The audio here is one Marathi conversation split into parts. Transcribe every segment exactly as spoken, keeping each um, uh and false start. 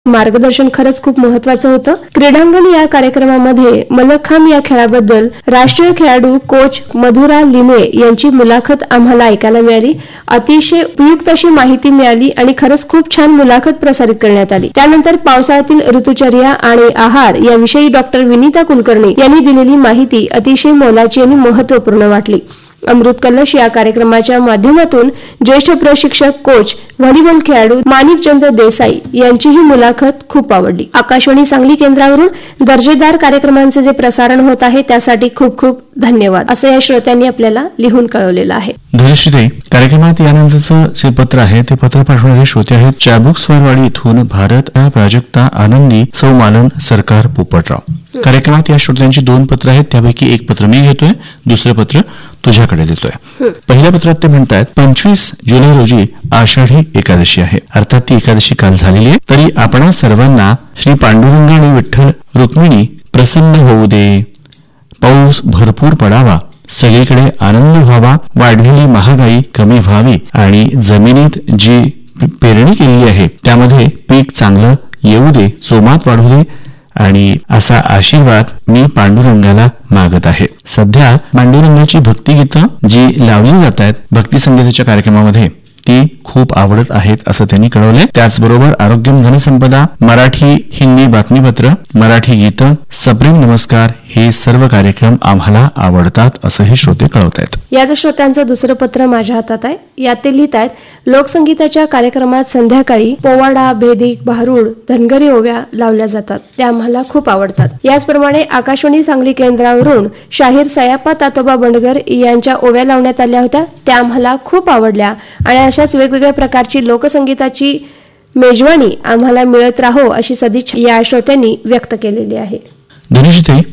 मार्गदर्शन खरंच खूप महत्वाचं होतं. क्रीडांगण या कार्यक्रमामध्ये मल्लखांब या खेळाबद्दल राष्ट्रीय खेळाडू कोच मधुरा लिमये यांची मुलाखत आम्हाला ऐकायला मिळाली. अतिशय उपयुक्त अशी माहिती मिळाली आणि खरंच खूप छान मुलाखत प्रसारित करण्यात आली. त्यानंतर पावसाळ्यातील ऋतुचर्या आणि आहार याविषयी डॉक्टर विनीता कुलकर्णी यांनी दिलेली माहिती अतिशय मोलाची आणि महत्वपूर्ण वाटली. अमृत कलश या कार्यक्रमाच्या माध्यमातून ज्येष्ठ प्रशिक्षक कोच व्हॉलीबॉल खेळाडू माणिकचंद देसाई यांची ही मुलाखत खूप आवडली. आकाशवाणी सांगली केंद्रावरून दर्जेदार कार्यक्रमांचे जे प्रसारण होत आहे त्यासाठी खूप खूप धन्यवाद असं या श्रोत्यांनी आपल्याला लिहून कळवलेलं आहे. धनुश्री, कार्यक्रमात यानंतरचं जे पत्र आहे ते पत्र पाठवणारे श्रोते आहेत चाबुक स्वरवाडी इथून भारत प्राजक्ता आनंदी सौ मालन सरकार पोपटराव. कार्यक्रमात या श्रोत्यांची दोन पत्र आहेत, त्यापैकी एक पत्र मी घेतोय, दुसरं पत्र तुझ्याकडे देतोय. पहिल्या पत्रात ते म्हणतात, पंचवीस जुलै रोजी आषाढी एकादशी आहे. अर्थात ती एकादशी काल झालेली आहे. तरी आपणा सर्वांना श्री पांडुरंग आणि विठ्ठल रुक्मिणी प्रसन्न होऊ दे, पाऊस भरपूर पडावा, सगळीकडे आनंद व्हावा, वाढलेली महागाई कमी व्हावी आणि जमिनीत जी पेरणी केलेली आहे त्यामध्ये पीक चांगलं येऊ दे, जोमात वाढू दे आणि असा आशीर्वाद मी पांडुरंगाला मागत आहे. सध्या पांडुरंगाची भक्तिगीतं जी लावली जात आहेत भक्ती संगीताच्या कार्यक्रमामध्ये ती खूप आवडत आहेत असं त्यांनी कळवलंय. त्याचबरोबर आरोग्यम धनसंपदा, मराठी हिंदी बातमीपत्र, मराठी गीतं, सप्रेम नमस्कार हे सर्व कार्यक्रम आम्हाला आवडतात असं हे श्रोते कळवत आहेत. याच श्रोत्यांचं दुसरं पत्र माझ्या हातात आहे. यात ते लिहित आहेत, लोकसंगीताच्या कार्यक्रमात संध्याकाळी पोवाडा, भेदिक, भारुड, धनगरी ओव्या लावल्या जातात, त्या आम्हाला खूप आवडतात. याचप्रमाणे आकाशवाणी सांगली केंद्रावरून शाहीर सयाप्पा तातोबा बंडगर यांच्या ओव्या लावण्यात आल्या होत्या, त्या आम्हाला खूप आवडल्या आणि अशाच वेगवेगळ्या प्रकारची लोकसंगीताची मेजवानी आम्हाला मिळत राहो अशी सदिच्छा या श्रोत्यांनी व्यक्त केलेली आहे. धनुषताई,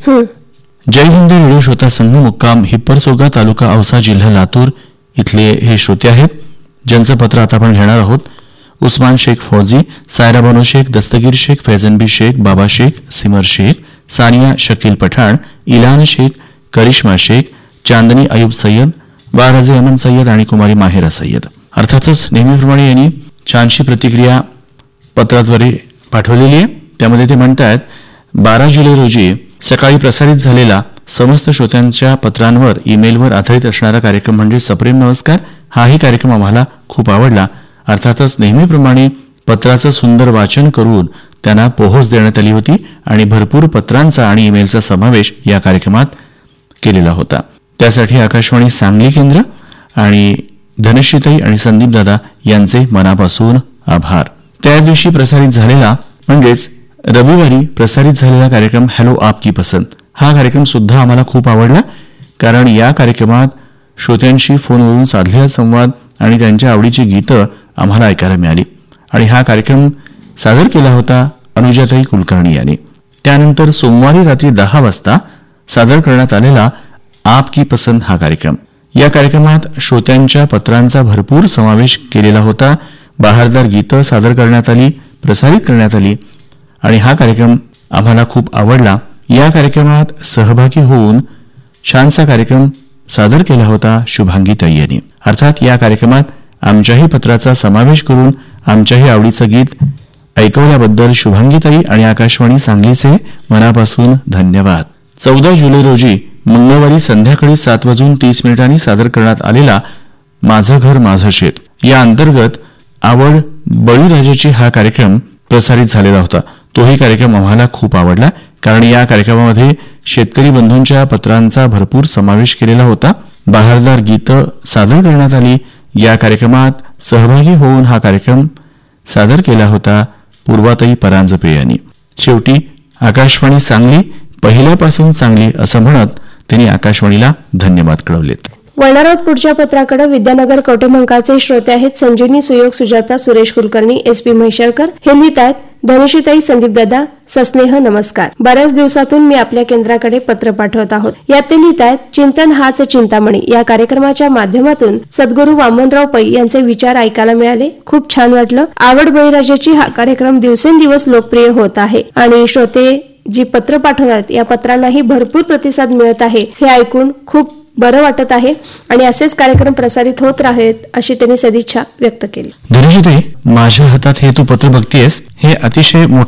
जय हिंद रेडिओ श्रोता संघ मुक्काम हिप्परसोगा तालुका औसा जिल्हा लातूर इथले हे श्रोते आहेत, ज्यांचं पत्र आता आपण घेणार आहोत. उस्मान शेख फौजी, सायरा बानो शेख, दस्तगीर शेख, फैजनबी शेख, बाबा शेख, सिमर शेख, सानिया शकील पठाण, इलान शेख, करिश्मा शेख, चांदनी अयूब सय्यद, वाराजे अमन सय्यद आणि कुमारी माहिरा सय्यद. अर्थातच नेहमीप्रमाणे यांनी छानशी प्रतिक्रिया पत्राद्वारे पाठवलेली आहे. त्यामध्ये ते म्हणतात, बारा जुलै रोजी सकाळी प्रसारित झालेला समस्त श्रोत्यांच्या पत्रांवर ईमेलवर आधारित असणारा कार्यक्रम म्हणजे सप्रेम नमस्कार हाही कार्यक्रम आम्हाला खूप आवडला. अर्थातच नेहमीप्रमाणे पत्राचं सुंदर वाचन करून त्यांना पोहोच देण्यात आली होती आणि भरपूर पत्रांचा आणि ईमेलचा समावेश या कार्यक्रमात केलेला होता. त्यासाठी आकाशवाणी सांगली केंद्र आणि धनश्रीताई आणि संदीप दादा यांचे मनापासून आभार. त्या दिवशी प्रसारित झालेला म्हणजेच रविवारी प्रसारित झालेला कार्यक्रम हॅलो आपकी पसंत हा कार्यक्रम सुद्धा आम्हाला खूप आवडला, कारण या कार्यक्रमात श्रोत्यांशी फोनवरून साधलेला संवाद आणि त्यांच्या आवडीची गीतं आम्हाला ऐकायला मिळाली आणि हा कार्यक्रम सादर केला होता अनुजाताई कुलकर्णी यांनी. त्यानंतर सोमवारी रात्री दहा वाजता सादर करण्यात आलेला आपकी पसंत हा कार्यक्रम, या कार्यक्रमात श्रोत्यांच्या पत्रांचा भरपूर समावेश केलेला होता. बहारदार गीतं सादर करण्यात आली, प्रसारित करण्यात आली आणि हा कार्यक्रम आम्हाला खूप आवडला. या कार्यक्रमात सहभागी होऊन छानसा कार्यक्रम सादर केला होता शुभांगी ताई यांनी. अर्थात या कार्यक्रमात आमच्याही पत्राचा समावेश करून आमच्याही आवडीचं गीत ऐकवल्याबद्दल शुभांगी ताई आणि आकाशवाणी सांगलीचे मनापासून धन्यवाद. चौदा जुलै रोजी मंगळवारी संध्याकाळी सात वाजून तीस मिनिटांनी सादर करण्यात आलेला माझं घर माझं शेत या अंतर्गत आवड बळीराजाची हा कार्यक्रम प्रसारित झालेला होता. तोही कार्यक्रम आम्हाला खूप आवडला, कारण या कार्यक्रमामध्ये शेतकरी बंधूंच्या पत्रांचा भरपूर समावेश केलेला होता. बहारदार गीतं सादर करण्यात आली. या कार्यक्रमात सहभागी होऊन हा कार्यक्रम सादर केला होता पूर्वाताई परांजपे यांनी. शेवटी आकाशवाणी सांगली पहिल्यापासून चांगली असं म्हणत त्यांनी आकाशवाणीला धन्यवाद कळवलेत. वळणार आहोत पुढच्या पत्राकडे. विद्यानगर कवटेमंकाचे श्रोते आहेत संजीवनी, सुयोग, सुजाता, सुरेश कुलकर्णी, एस पी म्हैशरकर. हे लिहित आहेत, धनुषीताई, संदीप दादा, सस्नेह नमस्कार. बऱ्याच दिवसातून मी आपल्या केंद्राकडे पत्र पाठवत आहोत. यात ते लिहित आहेत, चिंतन हाच चिंतामणी या कार्यक्रमाच्या माध्यमातून सद्गुरू वामनराव पै यांचे विचार ऐकायला मिळाले. खूप छान वाटलं. आवड बळीराजाची हा कार्यक्रम दिवसेंदिवस लोकप्रिय होत आहे आणि श्रोते जी पत्र पाठवतात या पत्रांनाही भरपूर प्रतिसाद मिळत आहे. हे ऐकून खूप बरं वाटत आहे आणि असेच कार्यक्रम प्रसारित होत राहेत अशी त्यांनी सदिच्छा व्यक्त केली. धनंजयताई, माझ्या हातात हे तू पत्र बघतेस हे अतिशय